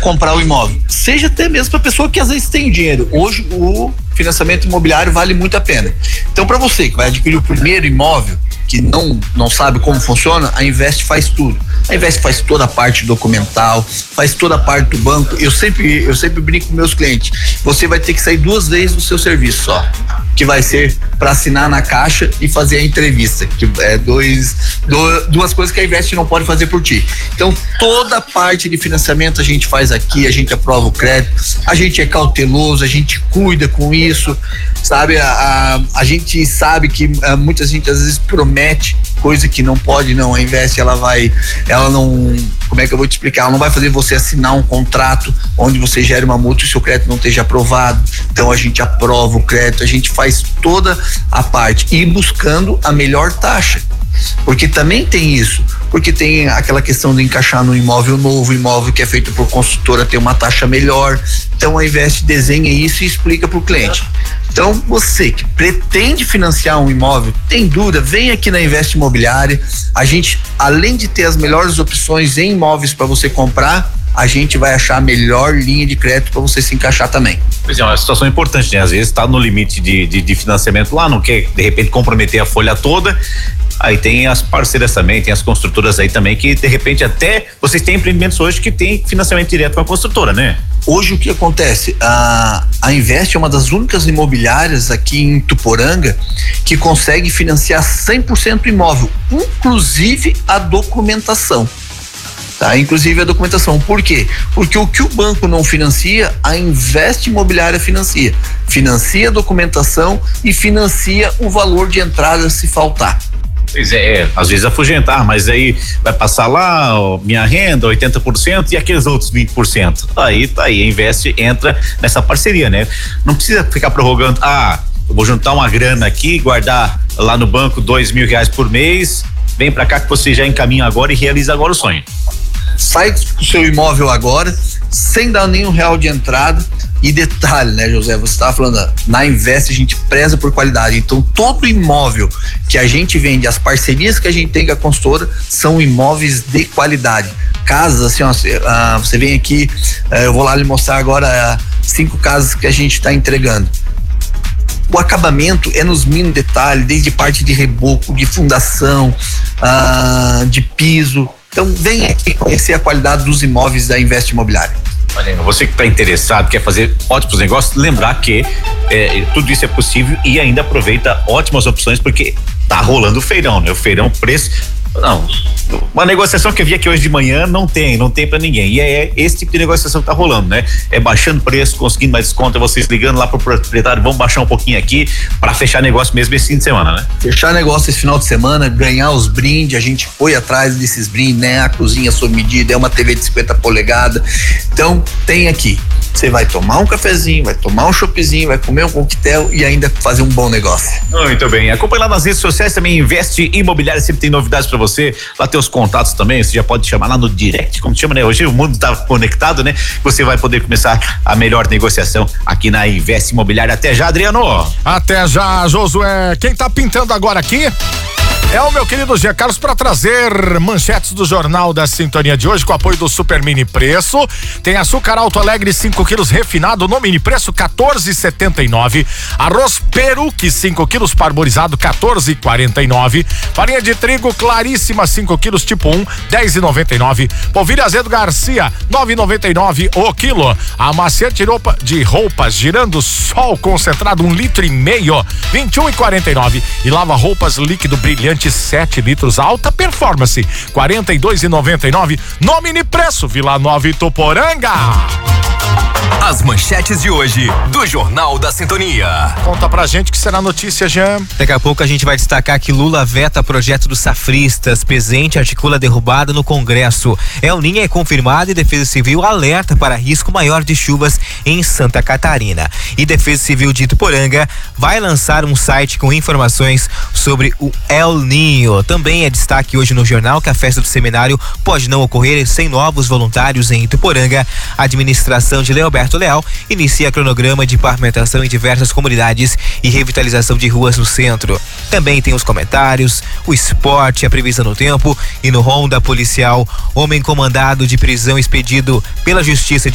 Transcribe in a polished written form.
comprar o imóvel, seja até mesmo para pessoa que às vezes tem dinheiro. Hoje o financiamento imobiliário vale muito a pena. Então, para você que vai adquirir o primeiro imóvel, que não sabe como funciona, a Invest faz tudo. A Invest faz toda a parte documental, faz toda a parte do banco. Eu sempre brinco com meus clientes. Você vai ter que sair 2 vezes do seu serviço só, que vai ser para assinar na Caixa e fazer a entrevista, que é duas coisas que a Invest não pode fazer por ti. Então, toda a parte de financiamento a gente faz aqui, a gente aprova o crédito, a gente é cauteloso, a gente cuida com isso, sabe? A gente sabe que muita gente às vezes promete coisa que não pode, não. A Invest, ela não, como é que eu vou te explicar? Ela não vai fazer você assinar um contrato onde você gere uma multa e o seu crédito não esteja aprovado. Então a gente aprova o crédito, a gente faz toda a parte e buscando a melhor taxa. Porque também tem isso, porque tem aquela questão de encaixar no imóvel novo, imóvel que é feito por construtora ter uma taxa melhor. Então a Invest desenha isso e explica para o cliente. Então você que pretende financiar um imóvel, tem dúvida, vem aqui na Invest Imobiliária. A gente, além de ter as melhores opções em imóveis para você comprar, a gente vai achar a melhor linha de crédito para você se encaixar também. Pois é, uma situação importante, né? Às vezes está no limite de financiamento lá, não quer de repente comprometer a folha toda. Aí tem as parceiras também, tem as construtoras aí também que de repente até vocês têm empreendimentos hoje que tem financiamento direto com a construtora, né? Hoje o que acontece? A Invest é uma das únicas imobiliárias aqui em Ituporanga que consegue financiar 100% o imóvel, inclusive a documentação. Tá? Inclusive a documentação. Por quê? Porque o que o banco não financia, a Invest Imobiliária financia. Financia a documentação e financia o valor de entrada se faltar. Pois é, às vezes afugentar, mas aí vai passar lá minha renda, 80% e aqueles outros 20%. Aí tá aí, a Invest entra nessa parceria, né? Não precisa ficar prorrogando, eu vou juntar uma grana aqui, guardar lá no banco R$2.000 por mês, vem pra cá que você já encaminha agora e realiza agora o sonho. Sai do seu imóvel agora, sem dar nenhum real de entrada. E detalhe, né, José, você estava falando, na Invest a gente preza por qualidade, então todo imóvel que a gente vende, as parcerias que a gente tem com a consultora são imóveis de qualidade. Casas, assim, você vem aqui, eu vou lá lhe mostrar agora 5 casas que a gente está entregando. O acabamento é nos mínimos detalhes, desde parte de reboco, de fundação, de piso. Então vem aqui conhecer a qualidade dos imóveis da Invest Imobiliária. Olha, você que está interessado, quer fazer ótimos negócios, lembrar que tudo isso é possível e ainda aproveita ótimas opções, porque tá rolando o feirão, né? O feirão preço, não, uma negociação que eu vi aqui hoje de manhã não tem pra ninguém, e é esse tipo de negociação que tá rolando, né? É baixando preço, conseguindo mais desconto, é vocês ligando lá pro proprietário, vamos baixar um pouquinho aqui para fechar negócio mesmo esse fim de semana, né? Fechar negócio esse final de semana, ganhar os brindes, a gente foi atrás desses brindes, né? A cozinha sob medida, é uma TV de 50 polegadas, então tem aqui, você vai tomar um cafezinho, vai tomar um choppzinho, vai comer um coquetel e ainda fazer um bom negócio. Muito bem, acompanhe lá nas redes sociais também, Invest Imobiliária, sempre tem novidades para você, lá tem os contatos também, você já pode chamar lá no direct, como chama, né? Hoje o mundo tá conectado, né? Você vai poder começar a melhor negociação aqui na Invest Imobiliária. Até já, Adriano. Até já, Josué. Quem tá pintando agora aqui é o meu querido Jean Carlos para trazer manchetes do Jornal da Sintonia de hoje, com apoio do Super Mini Preço. Tem açúcar Alto Alegre 5 quilos refinado no mini preço 14,79. Arroz Peruque 5 quilos parborizado 14,49. Farinha de trigo Claríssima 5 quilos tipo 1 10,99. Polvilho azedo Garcia 9,99 o quilo. Amaciante de roupas Girando Sol concentrado 1,5 litro 21,49. E lava roupas líquido brilhante 7 litros alta performance 42,99 no mini preço Vila Nova Ituporanga. As manchetes de hoje do Jornal da Sintonia. Conta pra gente que será notícia, Jean. Daqui a pouco a gente vai destacar que Lula veta projeto dos safristas. Presidente articula derrubada no Congresso. El Niño é confirmado e Defesa Civil alerta para risco maior de chuvas em Santa Catarina. E Defesa Civil de Ituporanga vai lançar um site com informações sobre o El Niño. Também é destaque hoje no jornal que a festa do seminário pode não ocorrer sem novos voluntários em Ituporanga. A administração de Leoberto Leal inicia cronograma de pavimentação em diversas comunidades e revitalização de ruas no centro. Também tem os comentários, o esporte, a previsão no tempo e no Ronda Policial, homem comandado de prisão expedido pela Justiça